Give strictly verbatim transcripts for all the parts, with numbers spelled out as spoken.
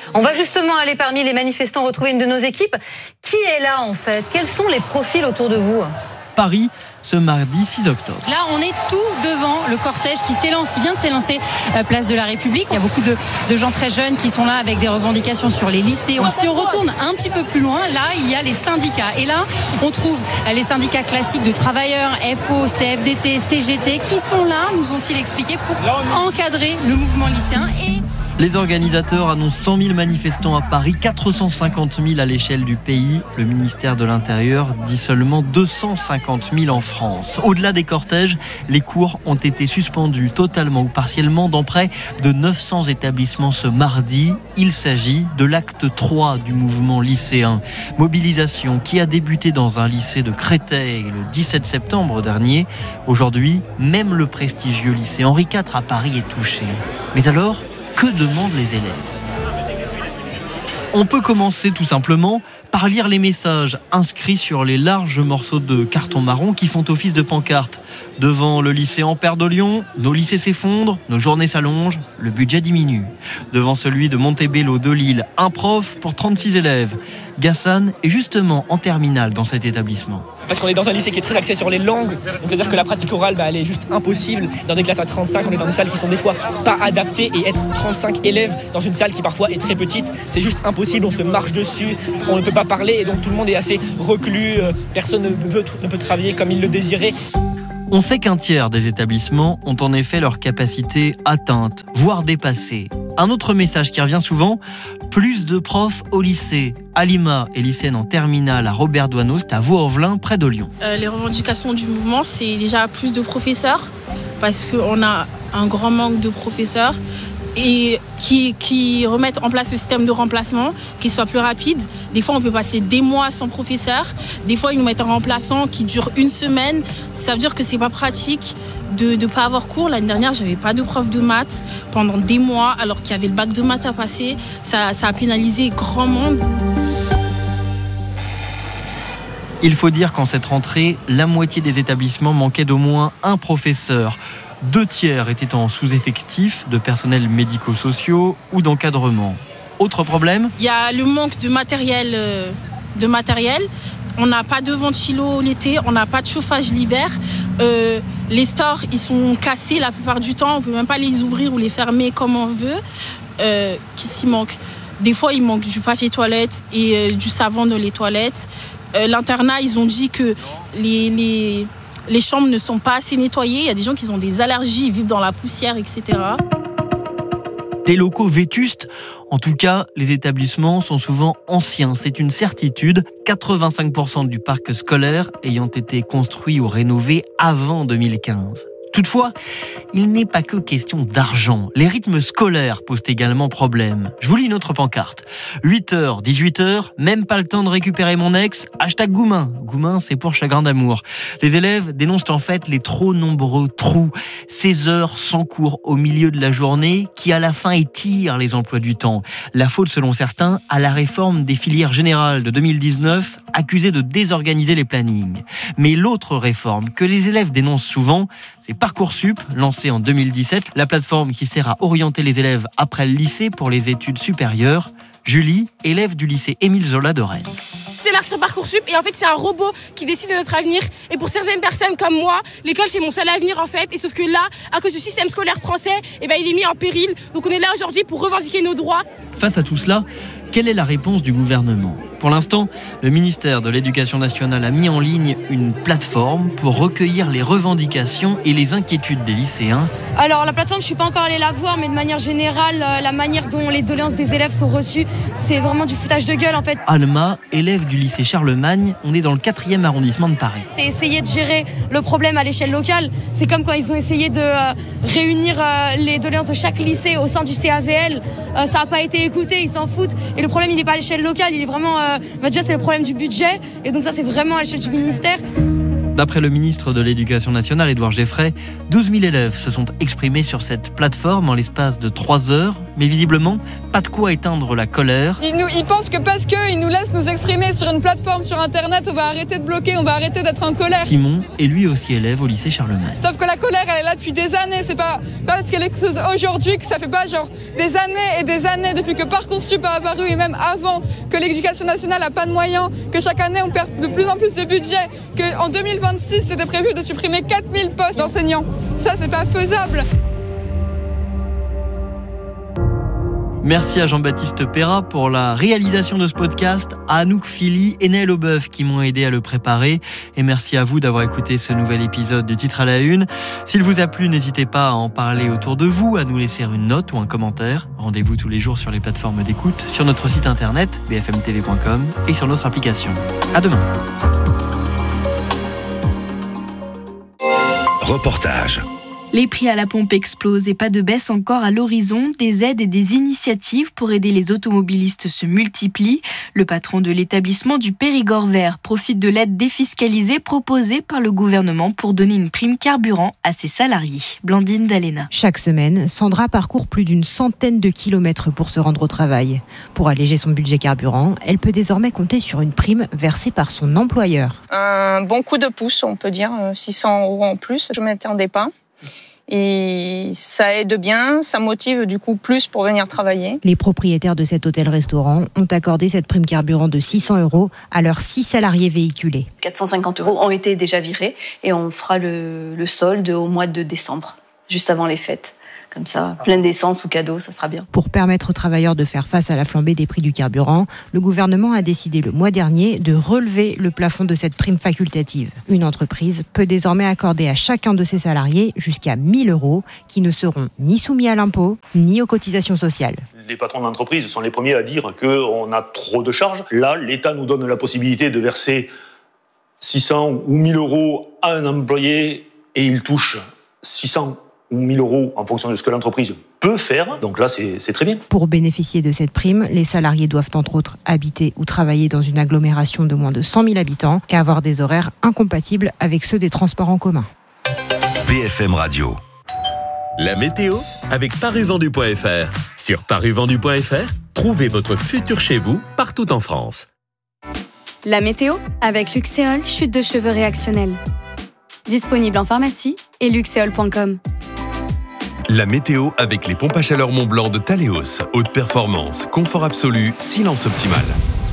On va justement aller parmi les manifestants retrouver une de nos équipes. Qui est là en fait? Quels sont les profils autour de vous? Paris, ce mardi six octobre. Là, on est tout devant le cortège qui s'élance, qui vient de s'élancer euh, place de la République. Il y a beaucoup de, de gens très jeunes qui sont là avec des revendications sur les lycées. Si on retourne un petit peu plus loin, là, il y a les syndicats. Et là, on trouve les syndicats classiques de travailleurs, F O, C F D T, C G T, qui sont là, nous ont-ils expliqué, pour encadrer le mouvement lycéen. Et les organisateurs annoncent cent mille manifestants à Paris, quatre cent cinquante mille à l'échelle du pays. Le ministère de l'Intérieur dit seulement deux cent cinquante mille en France. Au-delà des cortèges, les cours ont été suspendus totalement ou partiellement dans près de neuf cents établissements ce mardi. Il s'agit de l'acte trois du mouvement lycéen. Mobilisation qui a débuté dans un lycée de Créteil le dix-sept septembre dernier. Aujourd'hui, même le prestigieux lycée Henri quatre à Paris est touché. Mais alors, que demandent les élèves? On peut commencer tout simplement par lire les messages inscrits sur les larges morceaux de carton marron qui font office de pancarte. Devant le lycée Ampère de Lyon, nos lycées s'effondrent, nos journées s'allongent, le budget diminue. Devant celui de Montebello de Lille, un prof pour trente-six élèves. Gassan est justement en terminale dans cet établissement. Parce qu'on est dans un lycée qui est très axé sur les langues, c'est-à-dire que la pratique orale, bah, elle est juste impossible. Dans des classes à trente-cinq, on est dans des salles qui sont des fois pas adaptées, et être trente-cinq élèves dans une salle qui parfois est très petite, c'est juste impossible, on se marche dessus, on ne peut pas parler, et donc tout le monde est assez reclus, personne ne peut, ne peut travailler comme il le désirait. On sait qu'un tiers des établissements ont en effet leur capacité atteinte, voire dépassée. Un autre message qui revient souvent, plus de profs au lycée. Alima est lycéenne en terminale à Robert Doisneau, c'est à Vaux-en-Velin, près de Lyon. Euh, les revendications du mouvement, c'est déjà plus de professeurs, parce qu'on a un grand manque de professeurs, et qui, qui remettent en place le système de remplacement, qui soit plus rapide. Des fois, on peut passer des mois sans professeur. Des fois, ils nous mettent un remplaçant qui dure une semaine. Ça veut dire que c'est pas pratique de ne pas avoir cours. L'année dernière, j'avais pas de prof de maths pendant des mois, alors qu'il y avait le bac de maths à passer. Ça, ça a pénalisé grand monde. Il faut dire qu'en cette rentrée, la moitié des établissements manquaient d'au moins un professeur. Deux tiers étaient en sous-effectif de personnels médico-sociaux ou d'encadrement. Autre problème ? Il y a le manque de matériel. Euh, de matériel. On n'a pas de ventilo l'été, on n'a pas de chauffage l'hiver. Euh, les stores, ils sont cassés la plupart du temps. On ne peut même pas les ouvrir ou les fermer comme on veut. Euh, qu'est-ce qu'il manque ? Des fois, il manque du papier toilette et euh, du savon dans les toilettes. Euh, l'internat, ils ont dit que les... les Les chambres ne sont pas assez nettoyées. Il y a des gens qui ont des allergies, ils vivent dans la poussière, et cetera. Des locaux vétustes. En tout cas, les établissements sont souvent anciens. C'est une certitude. quatre-vingt-cinq pour cent du parc scolaire ayant été construit ou rénové avant deux mille quinze. Toutefois, il n'est pas que question d'argent. Les rythmes scolaires posent également problème. Je vous lis une autre pancarte. huit heures, dix-huit heures, même pas le temps de récupérer mon ex. Hashtag Goumin. Goumin, c'est pour chagrin d'amour. Les élèves dénoncent en fait les trop nombreux trous. seize heures sans cours au milieu de la journée qui à la fin étirent les emplois du temps. La faute, selon certains, à la réforme des filières générales de deux mille dix-neuf, accusée de désorganiser les plannings. Mais l'autre réforme que les élèves dénoncent souvent, c'est Parcoursup, lancé en deux mille dix-sept, la plateforme qui sert à orienter les élèves après le lycée pour les études supérieures. Julie, élève du lycée Émile Zola de Rennes. C'est marqué sur Parcoursup et en fait c'est un robot qui décide de notre avenir. Et pour certaines personnes comme moi, l'école c'est mon seul avenir en fait. Et sauf que là, à cause du système scolaire français, eh ben, il est mis en péril. Donc on est là aujourd'hui pour revendiquer nos droits. Face à tout cela, quelle est la réponse du gouvernement ? Pour l'instant, le ministère de l'Éducation nationale a mis en ligne une plateforme pour recueillir les revendications et les inquiétudes des lycéens. Alors la plateforme, je ne suis pas encore allée la voir, mais de manière générale, la manière dont les doléances des élèves sont reçues, c'est vraiment du foutage de gueule en fait. Alma, élève du lycée Charlemagne, on est dans le quatrième arrondissement de Paris. C'est essayer de gérer le problème à l'échelle locale. C'est comme quand ils ont essayé de euh, réunir euh, les doléances de chaque lycée au sein du C A V L. Euh, ça n'a pas été écouté, ils s'en foutent. Et le problème, il n'est pas à l'échelle locale, il est vraiment... Euh, bah déjà, c'est le problème du budget. Et donc ça, c'est vraiment à l'échelle du ministère. D'après le ministre de l'Éducation nationale, Édouard Geffray, douze mille élèves se sont exprimés sur cette plateforme en l'espace de trois heures. Mais visiblement, pas de quoi éteindre la colère. Ils, nous, ils pensent que parce qu'ils nous laissent nous exprimer sur une plateforme sur Internet, on va arrêter de bloquer, on va arrêter d'être en colère. Simon est lui aussi élève au lycée Charlemagne. Sauf que la colère, elle est là depuis des années. C'est pas, pas parce qu'elle explose aujourd'hui que ça fait pas genre des années et des années depuis que Parcoursup a apparu et même avant que l'Éducation nationale n'a pas de moyens, que chaque année on perd de plus en plus de budget, qu'en deux mille vingt-six c'était prévu de supprimer quatre mille postes d'enseignants. Ça, c'est pas faisable. Merci à Jean-Baptiste Perra pour la réalisation de ce podcast, à Anouk Philly et Naël Aubeuf qui m'ont aidé à le préparer. Et merci à vous d'avoir écouté ce nouvel épisode du Titre à la Une. S'il vous a plu, n'hésitez pas à en parler autour de vous, à nous laisser une note ou un commentaire. Rendez-vous tous les jours sur les plateformes d'écoute, sur notre site internet b f m t v point com et sur notre application. À demain. Reportage. Les prix à la pompe explosent et pas de baisse encore à l'horizon. Des aides et des initiatives pour aider les automobilistes se multiplient. Le patron de l'établissement du Périgord vert profite de l'aide défiscalisée proposée par le gouvernement pour donner une prime carburant à ses salariés. Blandine Dalena. Chaque semaine, Sandra parcourt plus d'une centaine de kilomètres pour se rendre au travail. Pour alléger son budget carburant, elle peut désormais compter sur une prime versée par son employeur. Un bon coup de pouce, on peut dire, six cents euros en plus, je ne m'attendais pas. Et ça aide bien, ça motive du coup plus pour venir travailler. Les propriétaires de cet hôtel-restaurant ont accordé cette prime carburant de six cents euros à leurs six salariés véhiculés. quatre cent cinquante euros ont été déjà virés et on fera le, le solde au mois de décembre, juste avant les fêtes. Comme ça, plein d'essence ou cadeau, ça sera bien. Pour permettre aux travailleurs de faire face à la flambée des prix du carburant, le gouvernement a décidé le mois dernier de relever le plafond de cette prime facultative. Une entreprise peut désormais accorder à chacun de ses salariés jusqu'à mille euros qui ne seront ni soumis à l'impôt, ni aux cotisations sociales. Les patrons d'entreprise sont les premiers à dire qu'on a trop de charges. Là, l'État nous donne la possibilité de verser six cents ou mille euros à un employé et il touche six cents ou mille euros en fonction de ce que l'entreprise peut faire. Donc là, c'est, c'est très bien. Pour bénéficier de cette prime, les salariés doivent entre autres habiter ou travailler dans une agglomération de moins de cent mille habitants et avoir des horaires incompatibles avec ceux des transports en commun. B F M Radio. La météo avec paruvendu point f r. Sur paruvendu point f r, trouvez votre futur chez vous partout en France. La météo avec Luxéol, chute de cheveux réactionnelle. Disponible en pharmacie et luxéol point com. La météo avec les pompes à chaleur Mont-Blanc de Taleos. Haute performance, confort absolu, silence optimal.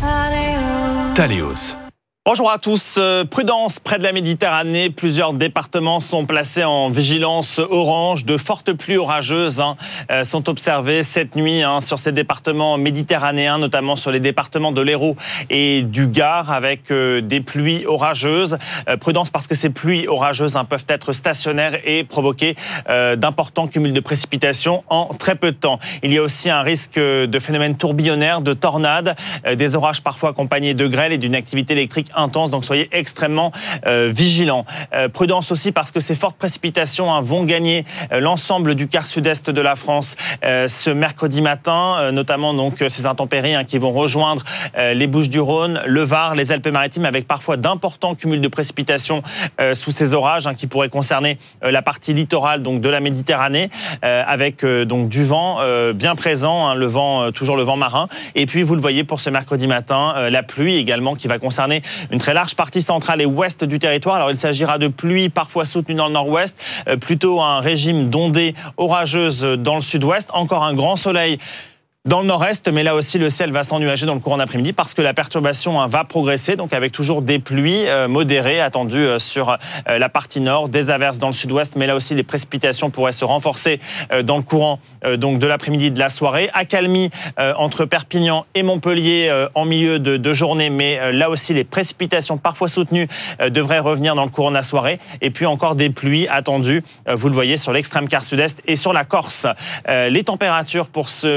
Taleos. Bonjour à tous. Prudence près de la Méditerranée. Plusieurs départements sont placés en vigilance orange. De fortes pluies orageuses hein, sont observées cette nuit hein, sur ces départements méditerranéens, notamment sur les départements de l'Hérault et du Gard, avec euh, des pluies orageuses. Euh, prudence parce que ces pluies orageuses hein, peuvent être stationnaires et provoquer euh, d'importants cumuls de précipitations en très peu de temps. Il y a aussi un risque de phénomènes tourbillonnaires, de tornades, euh, des orages parfois accompagnés de grêle et d'une activité électrique intense, donc soyez extrêmement euh, vigilants. Euh, prudence aussi parce que ces fortes précipitations hein, vont gagner euh, l'ensemble du quart sud-est de la France euh, ce mercredi matin, euh, notamment donc ces intempéries hein, qui vont rejoindre euh, les Bouches-du-Rhône, le Var, les Alpes-Maritimes, avec parfois d'importants cumuls de précipitations euh, sous ces orages hein, qui pourraient concerner euh, la partie littorale donc de la Méditerranée, euh, avec euh, donc du vent euh, bien présent, hein, le vent euh, toujours le vent marin. Et puis vous le voyez pour ce mercredi matin, euh, la pluie également qui va concerner une très large partie centrale et ouest du territoire. Alors il s'agira de pluies parfois soutenues dans le nord-ouest, euh, plutôt un régime d'ondées orageuses dans le sud-ouest, encore un grand soleil dans le nord-est, mais là aussi le ciel va s'ennuager dans le courant d'après-midi parce que la perturbation hein, va progresser, donc avec toujours des pluies euh, modérées attendues euh, sur euh, la partie nord, des averses dans le sud-ouest, mais là aussi les précipitations pourraient se renforcer euh, dans le courant euh, donc de l'après-midi et de la soirée. Accalmie euh, entre Perpignan et Montpellier euh, en milieu de, de journée, mais euh, là aussi les précipitations parfois soutenues euh, devraient revenir dans le courant de la soirée. Et puis encore des pluies attendues, euh, vous le voyez, sur l'extrême quart sud-est et sur la Corse. Euh, les températures pour ce mercredi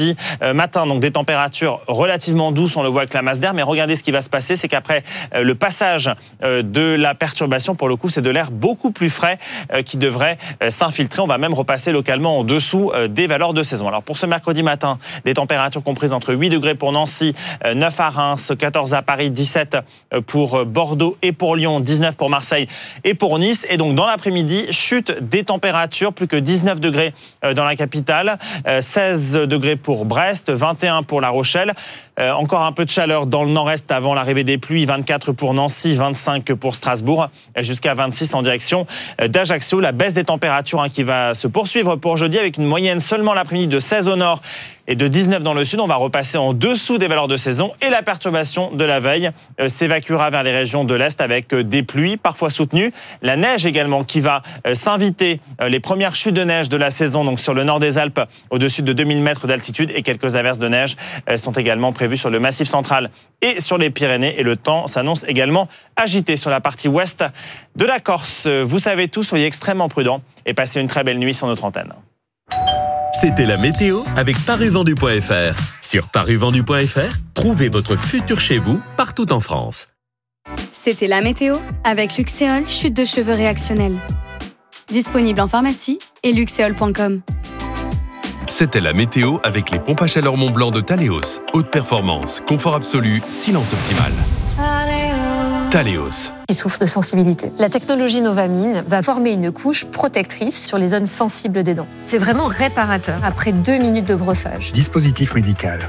mercredi matin, donc des températures relativement douces, on le voit avec la masse d'air, mais regardez ce qui va se passer, c'est qu'après le passage de la perturbation, pour le coup, c'est de l'air beaucoup plus frais qui devrait s'infiltrer. On va même repasser localement en dessous des valeurs de saison. Alors pour ce mercredi matin, des températures comprises entre huit degrés pour Nancy, neuf à Reims, quatorze à Paris, dix-sept pour Bordeaux et pour Lyon, dix-neuf pour Marseille et pour Nice. Et donc dans l'après-midi, chute des températures, plus que dix-neuf degrés dans la capitale, seize degrés pour Brest, vingt et un pour La Rochelle. Euh, encore un peu de chaleur dans le nord-est avant l'arrivée des pluies, vingt-quatre pour Nancy, vingt-cinq pour Strasbourg, jusqu'à vingt-six en direction d'Ajaccio. La baisse des températures hein, qui va se poursuivre pour jeudi avec une moyenne seulement l'après-midi de seize au nord et de dix-neuf dans le sud. On va repasser en dessous des valeurs de saison et la perturbation de la veille euh, s'évacuera vers les régions de l'Est avec euh, des pluies parfois soutenues. La neige également qui va euh, s'inviter. Euh, les premières chutes de neige de la saison donc sur le nord des Alpes au-dessus de deux mille mètres d'altitude et quelques averses de neige euh, sont également prévues sur le Massif central et sur les Pyrénées. Et le temps s'annonce également agité sur la partie ouest de la Corse. Vous savez tout, soyez extrêmement prudents et passez une très belle nuit sur notre antenne. C'était la météo avec parisvendu point f r. Sur parisvendu point f r, trouvez votre futur chez vous partout en France. C'était la météo avec Luxéol, chute de cheveux réactionnelle. Disponible en pharmacie et luxéol point com. C'était la météo avec les pompes à chaleur Mont-Blanc de Taléos. Haute performance, confort absolu, silence optimal. Taléos. Qui souffre de sensibilité. La technologie Novamine va former une couche protectrice sur les zones sensibles des dents. C'est vraiment réparateur après deux minutes de brossage. Dispositif médical.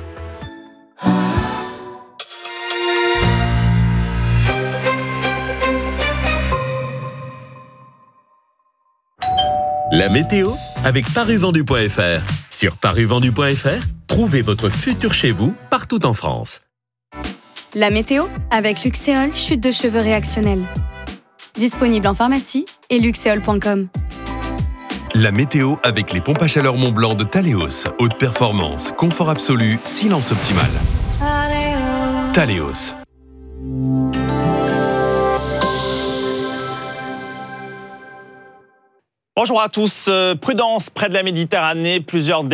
La météo avec parisvendu point f r. Sur parisvendu point f r, trouvez votre futur chez vous partout en France. La météo avec Luxéol, chute de cheveux réactionnelle. Disponible en pharmacie et luxéol point com. La météo avec les pompes à chaleur Mont-Blanc de Taléos. Haute performance, confort absolu, silence optimal. Taléos. Bonjour à tous. Prudence près de la Méditerranée. Plusieurs